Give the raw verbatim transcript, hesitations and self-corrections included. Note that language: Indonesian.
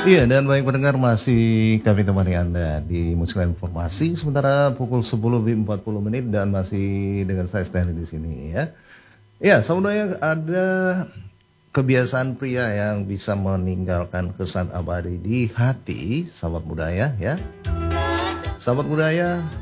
Iya, dan baik pendengar masih kami temani Anda di Musik Informasi sementara pukul sepuluh lebih empat puluh menit dan masih dengan saya Stanley di sini ya. Ya, sebenarnya ada kebiasaan pria yang bisa meninggalkan kesan abadi di hati, sahabat budaya ya. Sahabat budaya,